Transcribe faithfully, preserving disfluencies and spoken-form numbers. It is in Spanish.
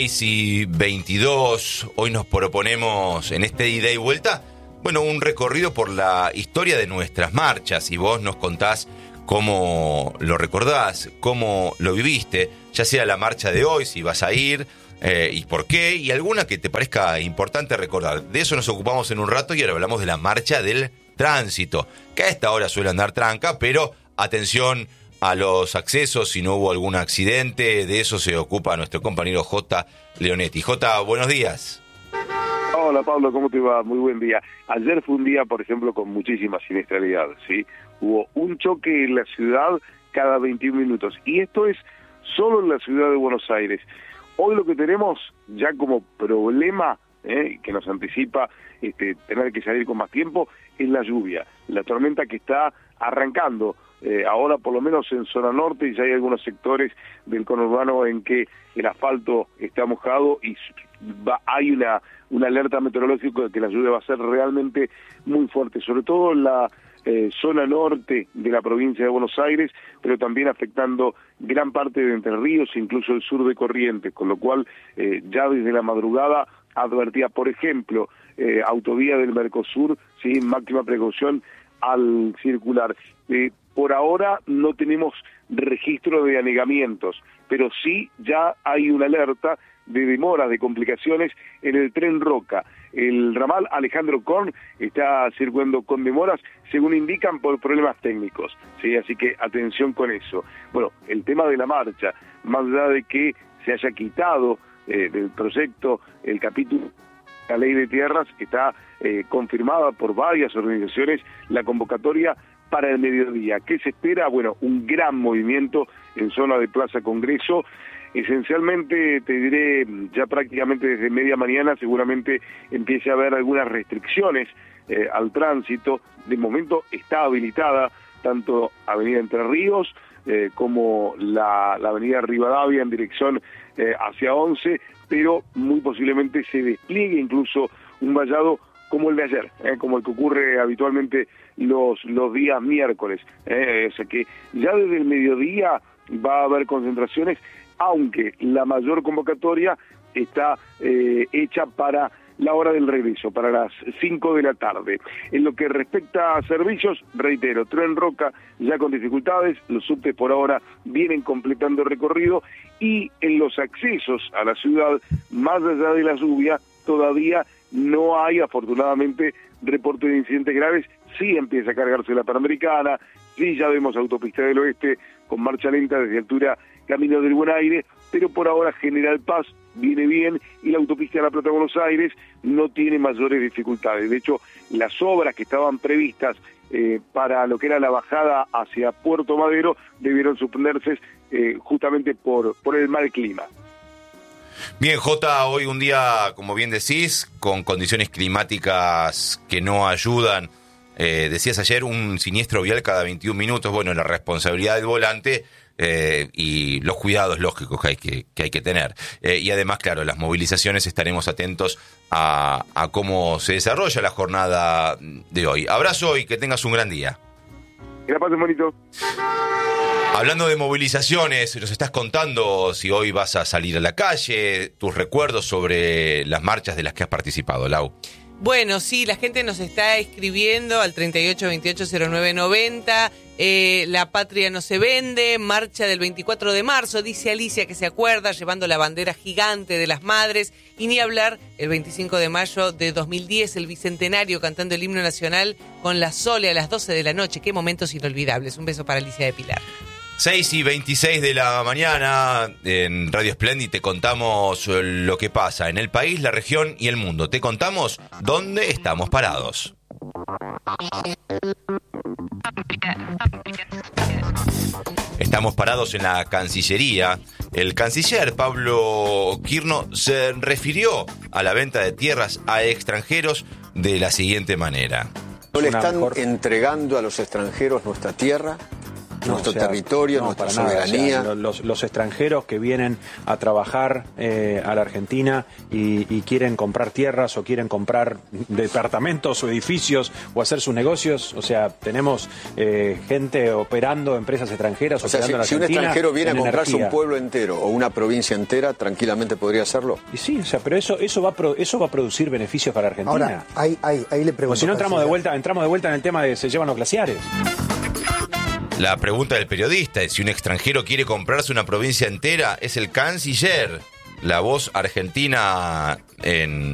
seis y veintidós, hoy nos proponemos en este ida y vuelta, bueno, un recorrido por la historia de nuestras marchas, y vos nos contás cómo lo recordás, cómo lo viviste, ya sea la marcha de hoy, si vas a ir, eh, y por qué, y alguna que te parezca importante recordar. De eso nos ocupamos en un rato y ahora hablamos de la marcha del tránsito, que a esta hora suele andar tranca, pero atención a los accesos, si no hubo algún accidente, de eso se ocupa nuestro compañero J. Leonetti. J, buenos días. Hola Pablo, ¿cómo te va? Muy buen día. Ayer fue un día, por ejemplo, con muchísima siniestralidad, ¿sí? Hubo un choque en la ciudad cada veintiún minutos, y esto es solo en la ciudad de Buenos Aires. Hoy lo que tenemos ya como problema, ¿eh? que nos anticipa este, tener que salir con más tiempo, es la lluvia, la tormenta que está arrancando. Eh, ahora por lo menos en zona norte ya hay algunos sectores del conurbano en que el asfalto está mojado y va, hay una, una alerta meteorológica de que la lluvia va a ser realmente muy fuerte, sobre todo en la eh, zona norte de la provincia de Buenos Aires, pero también afectando gran parte de Entre Ríos, incluso el sur de Corrientes, con lo cual eh, ya desde la madrugada advertía, por ejemplo, eh, autovía del Mercosur, sí, máxima precaución al circular. Eh, por ahora no tenemos registro de anegamientos, pero sí ya hay una alerta de demoras, de complicaciones en el tren Roca. El ramal Alejandro Korn está circulando con demoras, según indican, por problemas técnicos, ¿sí? Así que atención con eso. Bueno, el tema de la marcha, más allá de que se haya quitado eh, del proyecto el capítulo la ley de tierras, está eh, confirmada por varias organizaciones la convocatoria para el mediodía. ¿Qué se espera? Bueno, un gran movimiento en zona de Plaza Congreso. Esencialmente, te diré, ya prácticamente desde media mañana seguramente empiece a haber algunas restricciones eh, al tránsito. De momento está habilitada tanto Avenida Entre Ríos eh, como la, la Avenida Rivadavia en dirección eh, hacia once, pero muy posiblemente se despliegue incluso un vallado como el de ayer, eh, como el que ocurre habitualmente los, los días miércoles. Eh, o sea que ya desde el mediodía va a haber concentraciones, aunque la mayor convocatoria está eh, hecha para la hora del regreso, para las cinco de la tarde. En lo que respecta a servicios, reitero, Tren Roca ya con dificultades, los subtes por ahora vienen completando el recorrido, y en los accesos a la ciudad, más allá de la lluvia, todavía no hay, afortunadamente, reporte de incidentes graves. Sí empieza a cargarse la Panamericana, sí ya vemos Autopista del Oeste con marcha lenta desde altura Camino del Buen Aire, pero por ahora General Paz viene bien y la Autopista de La Plata Buenos Aires no tiene mayores dificultades. De hecho, las obras que estaban previstas eh, para lo que era la bajada hacia Puerto Madero debieron suspenderse eh, justamente por, por el mal clima. Bien, Jota, hoy un día, como bien decís, con condiciones climáticas que no ayudan. Eh, decías ayer, un siniestro vial cada veintiún minutos. Bueno, la responsabilidad del volante eh, y los cuidados lógicos que hay que, que, hay que tener. Eh, y además, claro, las movilizaciones, estaremos atentos a, a cómo se desarrolla la jornada de hoy. Abrazo y que tengas un gran día. Que la pases bonito. Hablando de movilizaciones, nos estás contando si hoy vas a salir a la calle, tus recuerdos sobre las marchas de las que has participado, Lau. Bueno, sí, la gente nos está escribiendo al treinta y ocho veintiocho cero nueve noventa. Eh, la patria no se vende, marcha del veinticuatro de marzo, dice Alicia que se acuerda, llevando la bandera gigante de las madres, y ni hablar el veinticinco de mayo de dos mil diez, el bicentenario, cantando el himno nacional con la Sole a las doce de la noche. Qué momentos inolvidables. Un beso para Alicia de Pilar. seis y veintiséis de la mañana en Radio Splendid te contamos lo que pasa en el país, la región y el mundo. Te contamos dónde estamos parados. Estamos parados en la Cancillería. El canciller Pablo Quirno se refirió a la venta de tierras a extranjeros de la siguiente manera. No le están entregando a los extranjeros nuestra tierra, no, nuestro o sea, territorio, no, nuestra soberanía. O sea, los, los extranjeros que vienen a trabajar eh, a la Argentina y, y quieren comprar tierras o quieren comprar departamentos o edificios o hacer sus negocios, o sea, tenemos eh, gente operando, empresas extranjeras o sea, operando si, en la Argentina. Si un extranjero viene a comprarse energía. un pueblo entero o una provincia entera, tranquilamente podría hacerlo. Y sí, o sea, pero eso eso va a pro, eso va a producir beneficios para Argentina. Ahora, ahí, ahí, ahí le pregunto. O si no entramos de vuelta, entramos de vuelta en el tema de se llevan los glaciares. La pregunta del periodista es si un extranjero quiere comprarse una provincia entera, es el canciller, la voz argentina en